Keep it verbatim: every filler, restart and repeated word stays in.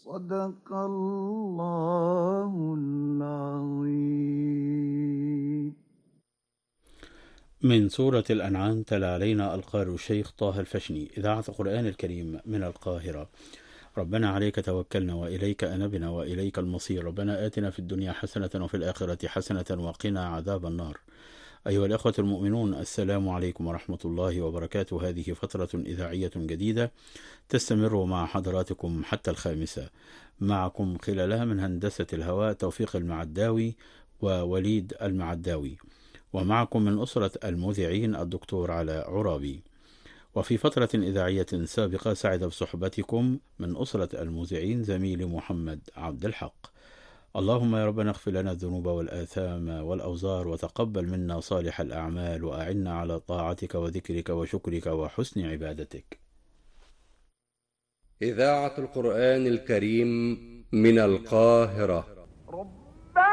صدق الله العظيم. من سورة الأنعام تلا علينا القارئ الشيخ طه الفشني، إذاعة القرآن الكريم من القاهرة. ربنا عليك توكلنا وإليك أنبنا وإليك المصير. ربنا آتنا في الدنيا حسنة وفي الآخرة حسنة وقنا عذاب النار. أيها الأخوة المؤمنون، السلام عليكم ورحمة الله وبركاته. هذه فترة إذاعية جديدة تستمر مع حضراتكم حتى الخامسة. معكم خلالها من هندسة الهواء توفيق المعداوي ووليد المعداوي، ومعكم من أسرة المذيعين الدكتور علاء عرابي. وفي فترة إذاعية سابقة سعد بصحبتكم من أسرة المذيعين زميلي محمد عبد الحق. اللهم يا ربنا اغفر لنا الذنوب والآثام والأوزار، وتقبل منا صالح الأعمال، وأعنا على طاعتك وذكرك وشكرك وحسن عبادتك. إذاعة القرآن الكريم من القاهرة.